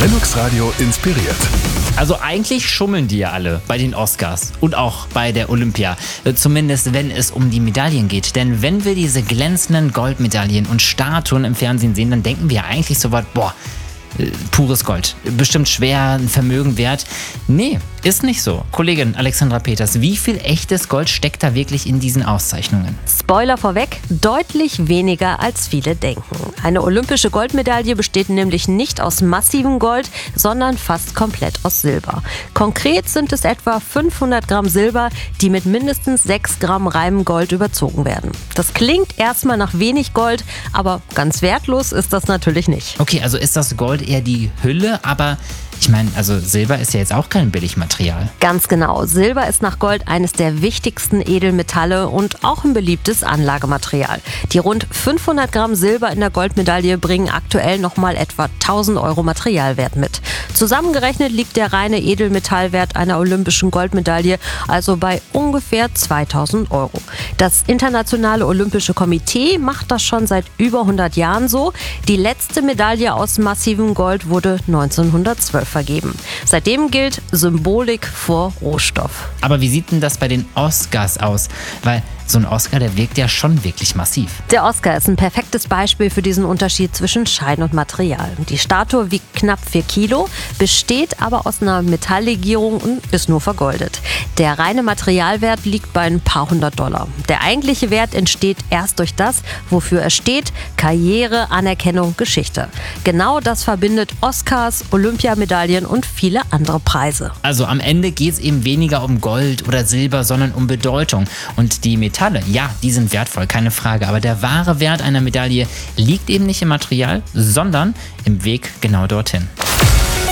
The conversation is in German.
Linux Radio inspiriert. Also eigentlich schummeln die ja alle bei den Oscars und auch bei der Olympia. Zumindest wenn es um die Medaillen geht. Denn wenn wir diese glänzenden Goldmedaillen und Statuen im Fernsehen sehen, dann denken wir eigentlich so was, pures Gold. Bestimmt schwer, ein Vermögen wert. Nee, ist nicht so. Kollegin Alexandra Peters, wie viel echtes Gold steckt da wirklich in diesen Auszeichnungen? Spoiler vorweg, deutlich weniger als viele denken. Eine olympische Goldmedaille besteht nämlich nicht aus massivem Gold, sondern fast komplett aus Silber. Konkret sind es etwa 500 Gramm Silber, die mit mindestens 6 Gramm reinem Gold überzogen werden. Das klingt erstmal nach wenig Gold, aber ganz wertlos ist das natürlich nicht. Okay, also ist das Gold eher die Hülle, aber ich meine, also Silber ist ja jetzt auch kein Billigmaterial. Ganz genau. Silber ist nach Gold eines der wichtigsten Edelmetalle und auch ein beliebtes Anlagematerial. Die rund 500 Gramm Silber in der Goldmedaille bringen aktuell nochmal etwa 1000 Euro Materialwert mit. Zusammengerechnet liegt der reine Edelmetallwert einer olympischen Goldmedaille also bei ungefähr 2000 Euro. Das Internationale Olympische Komitee macht das schon seit über 100 Jahren so. Die letzte Medaille aus massivem Gold wurde 1912 vergeben. Seitdem gilt Symbolik vor Rohstoff. Aber wie sieht denn das bei den Oscars aus? Weil so ein Oscar, der wirkt ja schon wirklich massiv. Der Oscar ist ein perfektes Beispiel für diesen Unterschied zwischen Schein und Material. Die Statue wiegt knapp 4 Kilo, besteht aber aus einer Metalllegierung und ist nur vergoldet. Der reine Materialwert liegt bei ein paar $100. Der eigentliche Wert entsteht erst durch das, wofür er steht: Karriere, Anerkennung, Geschichte. Genau das verbindet Oscars, Olympiamedaillen und viele andere Preise. Also am Ende geht es eben weniger um Gold oder Silber, sondern um Bedeutung. Und die Metalle, ja, die sind wertvoll, keine Frage. Aber der wahre Wert einer Medaille liegt eben nicht im Material, sondern im Weg genau dorthin.